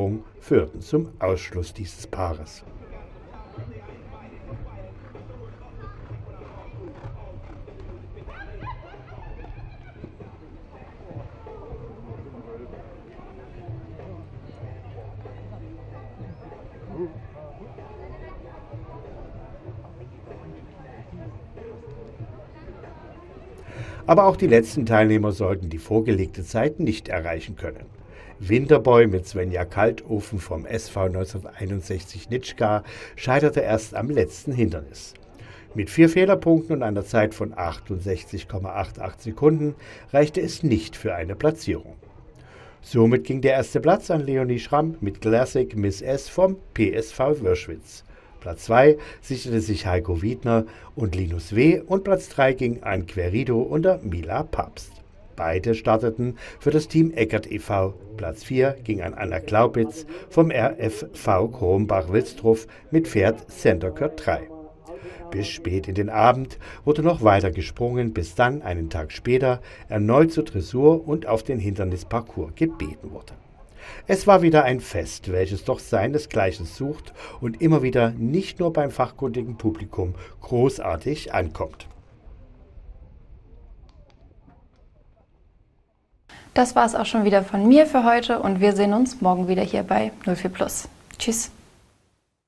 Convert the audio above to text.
Platzierung führten zum Ausschluss dieses Paares. Aber auch die letzten Teilnehmer sollten die vorgelegte Zeit nicht erreichen können. Winterboy mit Svenja Kaltofen vom SV 1961 Nitschka scheiterte erst am letzten Hindernis. Mit 4 Fehlerpunkten und einer Zeit von 68,88 Sekunden reichte es nicht für eine Platzierung. Somit ging der erste Platz an Leonie Schramm mit Classic Miss S vom PSV Wörschwitz. Platz 2 sicherte sich Heiko Wiedner und Linus W. und Platz 3 ging an Querido unter Mila Papst. Beide starteten für das Team Eckert e.V. Platz 4 ging an Anna Glaubitz vom RFV Krombach-Wilsdruff mit Pferd Centerkurt 3. Bis spät in den Abend wurde noch weiter gesprungen, bis dann einen Tag später erneut zur Dressur und auf den Hindernisparcours gebeten wurde. Es war wieder ein Fest, welches doch seinesgleichen sucht und immer wieder nicht nur beim fachkundigen Publikum großartig ankommt. Das war es auch schon wieder von mir für heute und wir sehen uns morgen wieder hier bei 04 Plus. Tschüss.